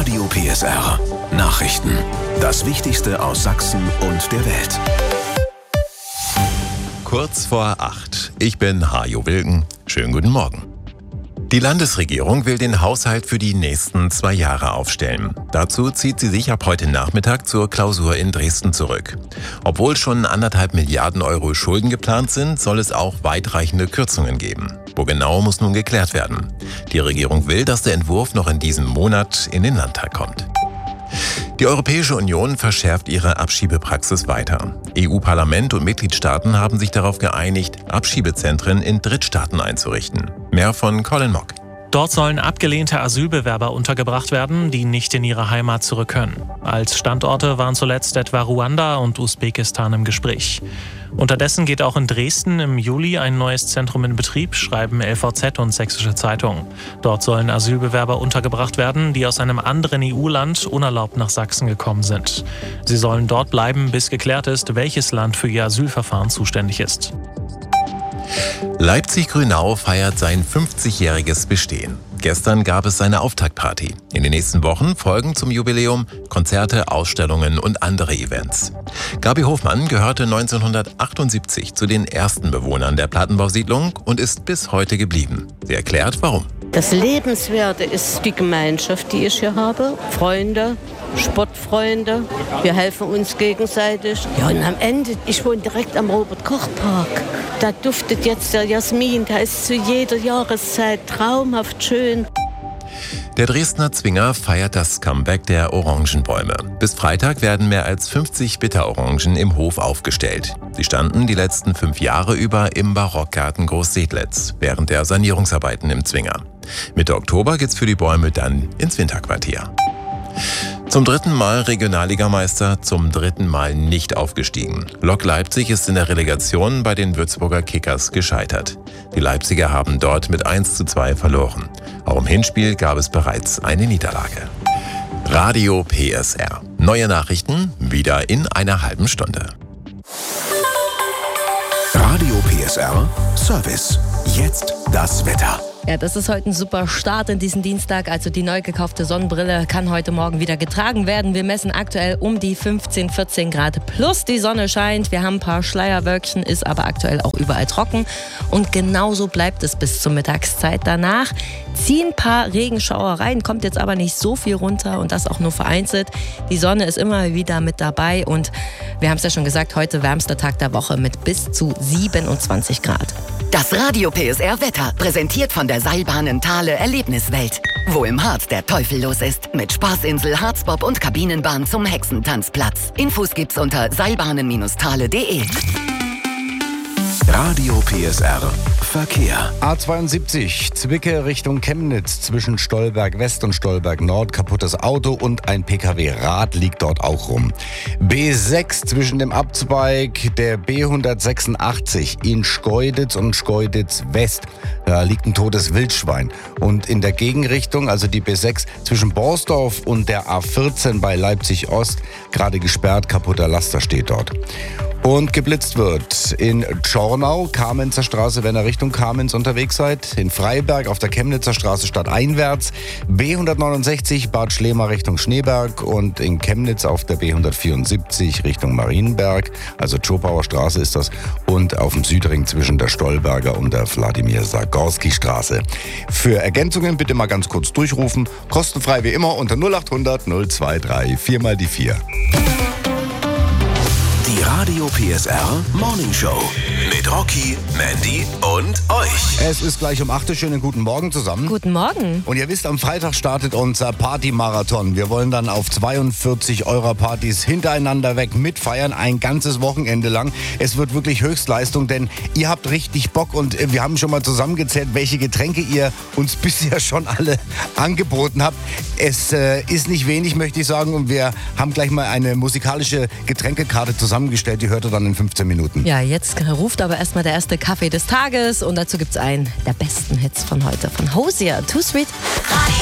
Radio PSR. Nachrichten. Das Wichtigste aus Sachsen und der Welt. Kurz vor 8. Ich bin Hajo Wilken. Schönen guten Morgen. Die Landesregierung will den Haushalt für die nächsten 2 Jahre aufstellen. Dazu zieht sie sich ab heute Nachmittag zur Klausur in Dresden zurück. Obwohl schon 1,5 Milliarden Euro Schulden geplant sind, soll es auch weitreichende Kürzungen geben. Wo genau, muss nun geklärt werden. Die Regierung will, dass der Entwurf noch in diesem Monat in den Landtag kommt. Die Europäische Union verschärft ihre Abschiebepraxis weiter. EU-Parlament und Mitgliedstaaten haben sich darauf geeinigt, Abschiebezentren in Drittstaaten einzurichten. Mehr von Colin Mock. Dort sollen abgelehnte Asylbewerber untergebracht werden, die nicht in ihre Heimat zurück können. Als Standorte waren zuletzt etwa Ruanda und Usbekistan im Gespräch. Unterdessen geht auch in Dresden im Juli ein neues Zentrum in Betrieb, schreiben LVZ und Sächsische Zeitung. Dort sollen Asylbewerber untergebracht werden, die aus einem anderen EU-Land unerlaubt nach Sachsen gekommen sind. Sie sollen dort bleiben, bis geklärt ist, welches Land für ihr Asylverfahren zuständig ist. Leipzig-Grünau feiert sein 50-jähriges Bestehen. Gestern gab es seine Auftaktparty. In den nächsten Wochen folgen zum Jubiläum Konzerte, Ausstellungen und andere Events. Gabi Hofmann gehörte 1978 zu den ersten Bewohnern der Plattenbausiedlung und ist bis heute geblieben. Sie erklärt, warum. Das Lebenswerte ist die Gemeinschaft, die ich hier habe. Freunde, Sportfreunde. Wir helfen uns gegenseitig. Ja, und am Ende, ich wohne direkt am Robert-Koch-Park. Da duftet jetzt der Jasmin. Da ist zu jeder Jahreszeit traumhaft schön. Der Dresdner Zwinger feiert das Comeback der Orangenbäume. Bis Freitag werden mehr als 50 Bitterorangen im Hof aufgestellt. Sie standen die letzten 5 Jahre über im Barockgarten Groß-Sedlitz während der Sanierungsarbeiten im Zwinger. Mitte Oktober geht's für die Bäume dann ins Winterquartier. Zum 3. Mal Regionalligameister, zum 3. Mal nicht aufgestiegen. Lok Leipzig ist in der Relegation bei den Würzburger Kickers gescheitert. Die Leipziger haben dort mit 1:2 verloren. Auch im Hinspiel gab es bereits eine Niederlage. Radio PSR. Neue Nachrichten wieder in einer halben Stunde. Radio PSR Service. Jetzt das Wetter. Ja, das ist heute ein super Start in diesen Dienstag. Also die neu gekaufte Sonnenbrille kann heute Morgen wieder getragen werden. Wir messen aktuell um die 15, 14 Grad plus die Sonne scheint. Wir haben ein paar Schleierwölkchen, ist aber aktuell auch überall trocken. Und genauso bleibt es bis zur Mittagszeit. Danach ziehen ein paar Regenschauer rein, kommt jetzt aber nicht so viel runter und das auch nur vereinzelt. Die Sonne ist immer wieder mit dabei und wir haben es ja schon gesagt, heute wärmster Tag der Woche mit bis zu 27 Grad. Das Radio PSR Wetter, präsentiert von der Seilbahnen Thale Erlebniswelt. Wo im Harz der Teufel los ist. Mit Spaßinsel, Harzbob und Kabinenbahn zum Hexentanzplatz. Infos gibt's unter seilbahnen-thale.de. Radio PSR Verkehr. A72 Zwickau Richtung Chemnitz zwischen Stolberg West und Stolberg Nord. Kaputtes Auto und ein PKW-Rad liegt dort auch rum. B6 zwischen dem Abzweig der B186 in Schkeuditz und Schkeuditz West. Da liegt ein totes Wildschwein. Und in der Gegenrichtung, also die B6 zwischen Borsdorf und der A14 bei Leipzig Ost, gerade gesperrt, kaputter Laster steht dort. Und geblitzt wird in Tschornau, Kamenzer Straße, wenn ihr Richtung Kamenz unterwegs seid. In Freiberg auf der Chemnitzer Straße stadteinwärts. B169 Bad Schlema Richtung Schneeberg und in Chemnitz auf der B174 Richtung Marienberg. Also Tschopauer Straße ist das. Und auf dem Südring zwischen der Stolberger und der Wladimir-Sagorski Straße. Für Ergänzungen bitte mal ganz kurz durchrufen. Kostenfrei wie immer unter 0800 023 4 mal die 4. Die Radio PSR Morning Show mit Rocky, Mandy und euch. Es ist gleich um 8 Uhr. Schönen guten Morgen zusammen. Guten Morgen. Und ihr wisst, am Freitag startet unser Party-Marathon. Wir wollen dann auf 42 Euro-Partys hintereinander weg mitfeiern, ein ganzes Wochenende lang. Es wird wirklich Höchstleistung, denn ihr habt richtig Bock und wir haben schon mal zusammengezählt, welche Getränke ihr uns bisher schon alle angeboten habt. Es ist nicht wenig, möchte ich sagen, und wir haben gleich mal eine musikalische Getränkekarte zusammengestellt, die hört ihr dann in 15 Minuten. Ja, jetzt ruft aber erstmal der erste Kaffee des Tages und dazu gibt's einen der besten Hits von heute von Hosier, Too Sweet.